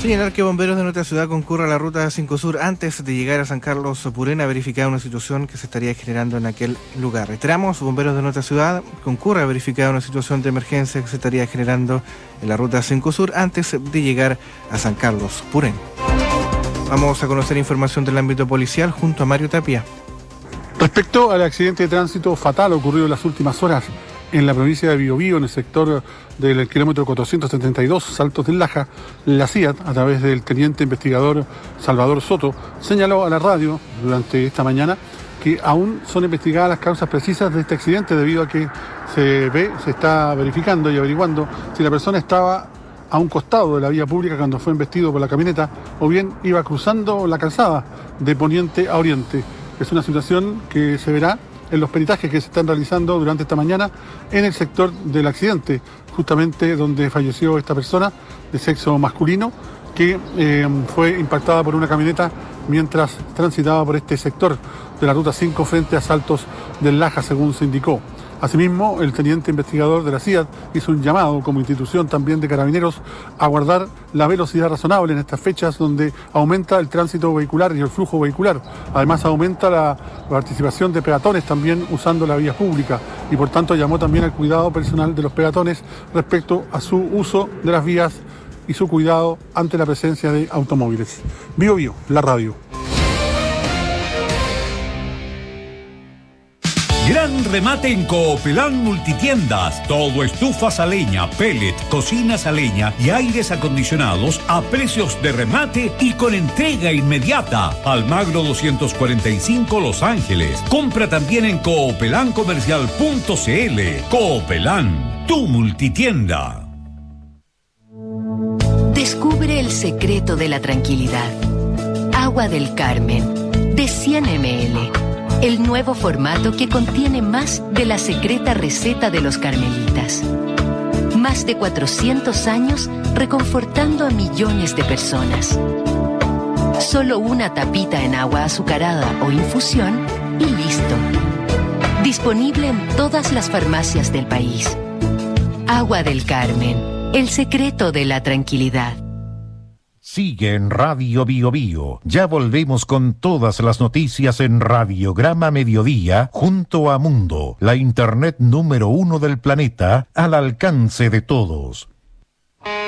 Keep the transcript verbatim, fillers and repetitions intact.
Señalar que bomberos de nuestra ciudad concurren a la ruta cinco Sur antes de llegar a San Carlos Purén a verificar una situación que se estaría generando en aquel lugar. Reiteramos, bomberos de nuestra ciudad concurren a verificar una situación de emergencia que se estaría generando en la ruta cinco Sur antes de llegar a San Carlos Purén. Vamos a conocer información del ámbito policial junto a Mario Tapia. Respecto al accidente de tránsito fatal ocurrido en las últimas horas en la provincia de Biobío, en el sector del kilómetro cuatrocientos setenta y dos, Saltos del Laja, la C I A T, a través del teniente investigador Salvador Soto, señaló a la radio durante esta mañana que aún son investigadas las causas precisas de este accidente, debido a que se ve, se está verificando y averiguando si la persona estaba a un costado de la vía pública cuando fue embestido por la camioneta o bien iba cruzando la calzada de poniente a oriente. Es una situación que se verá en los peritajes que se están realizando durante esta mañana en el sector del accidente, justamente donde falleció esta persona de sexo masculino que eh, fue impactada por una camioneta mientras transitaba por este sector de la ruta cinco frente a Saltos del Laja, según se indicó. Asimismo, el teniente investigador de la C I A T hizo un llamado como institución también de Carabineros a guardar la velocidad razonable en estas fechas donde aumenta el tránsito vehicular y el flujo vehicular. Además, aumenta la participación de peatones también usando la vía pública y por tanto llamó también al cuidado personal de los peatones respecto a su uso de las vías y su cuidado ante la presencia de automóviles. Bio Bio, la radio. Gran remate en Coopelán Multitiendas. Todo estufas a leña, pellet, cocinas a leña y aires acondicionados a precios de remate y con entrega inmediata. Almagro doscientos cuarenta y cinco, Los Ángeles. Compra también en coopelán comercial punto c l. Coopelán, tu multitienda. Descubre el secreto de la tranquilidad. Agua del Carmen, de cien mililitros. El nuevo formato que contiene más de la secreta receta de los carmelitas. Más de cuatrocientos años reconfortando a millones de personas. Solo una tapita en agua azucarada o infusión y listo. Disponible en todas las farmacias del país. Agua del Carmen, el secreto de la tranquilidad. Sigue en Radio Bio Bio. Ya volvemos con todas las noticias en Radiograma Mediodía junto a Mundo, la internet número uno del planeta, al alcance de todos.